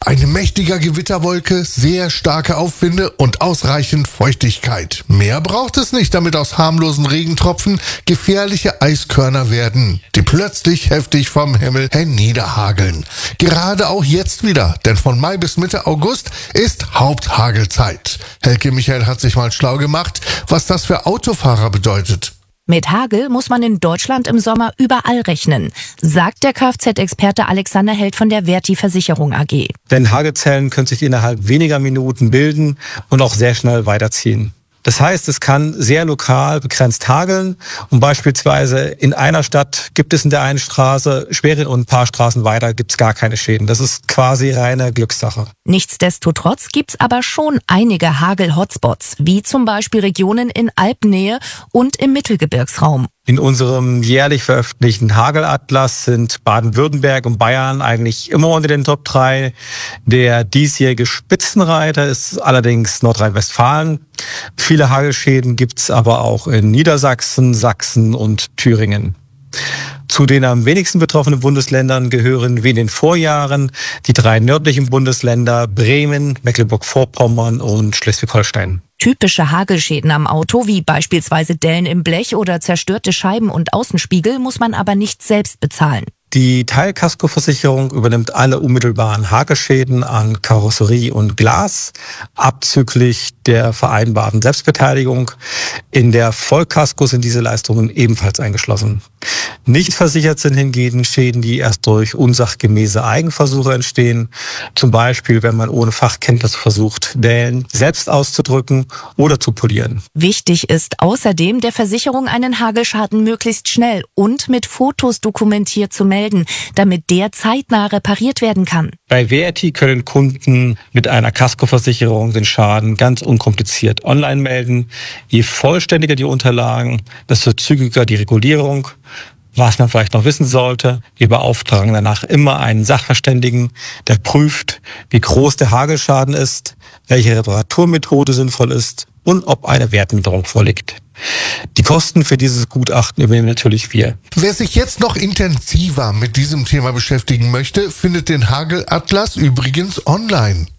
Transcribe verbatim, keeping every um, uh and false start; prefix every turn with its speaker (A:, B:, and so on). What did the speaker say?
A: Eine mächtige Gewitterwolke, sehr starke Aufwinde und ausreichend Feuchtigkeit. Mehr braucht es nicht, damit aus harmlosen Regentropfen gefährliche Eiskörner werden, die plötzlich heftig vom Himmel herniederhageln. Gerade auch jetzt wieder, denn von Mai bis Mitte August ist Haupthagelzeit. Helke Michael hat sich mal schlau gemacht, was das für Autofahrer bedeutet.
B: Mit Hagel muss man in Deutschland im Sommer überall rechnen, sagt der Kfz-Experte Alexander Held von der Verti Versicherung A G.
C: Denn Hagelzellen können sich innerhalb weniger Minuten bilden und auch sehr schnell weiterziehen. Das heißt, es kann sehr lokal begrenzt hageln und beispielsweise in einer Stadt gibt es in der einen Straße Schwere und ein paar Straßen weiter gibt es gar keine Schäden. Das ist quasi reine Glückssache.
B: Nichtsdestotrotz gibt's aber schon einige Hagel-Hotspots, wie zum Beispiel Regionen in Alpennähe und im Mittelgebirgsraum.
C: In unserem jährlich veröffentlichten Hagelatlas sind Baden-Württemberg und Bayern eigentlich immer unter den Top drei. Der diesjährige Spitzenreiter ist allerdings Nordrhein-Westfalen. Viele Hagelschäden gibt's aber auch in Niedersachsen, Sachsen und Thüringen. Zu den am wenigsten betroffenen Bundesländern gehören wie in den Vorjahren die drei nördlichen Bundesländer Bremen, Mecklenburg-Vorpommern und Schleswig-Holstein.
B: Typische Hagelschäden am Auto, wie beispielsweise Dellen im Blech oder zerstörte Scheiben und Außenspiegel, muss man aber nicht selbst bezahlen.
C: Die Teilkaskoversicherung übernimmt alle unmittelbaren Hagelschäden an Karosserie und Glas, abzüglich der vereinbarten Selbstbeteiligung. In der Vollkasko sind diese Leistungen ebenfalls eingeschlossen. Nicht versichert sind hingegen Schäden, die erst durch unsachgemäße Eigenversuche entstehen. Zum Beispiel, wenn man ohne Fachkenntnis versucht, Dellen selbst auszudrücken oder zu polieren.
B: Wichtig ist außerdem, der Versicherung einen Hagelschaden möglichst schnell und mit Fotos dokumentiert zu melden, damit der zeitnah repariert werden kann.
C: Bei Verti können Kunden mit einer Kaskoversicherung den Schaden ganz unkompliziert online melden. Je vollständiger die Unterlagen, desto zügiger die Regulierung. Was man vielleicht noch wissen sollte, wir beauftragen danach immer einen Sachverständigen, der prüft, wie groß der Hagelschaden ist, welche Reparaturmethode sinnvoll ist und ob eine Wertminderung vorliegt. Die Kosten für dieses Gutachten übernehmen natürlich wir.
A: Wer sich jetzt noch intensiver mit diesem Thema beschäftigen möchte, findet den Hagelatlas übrigens online.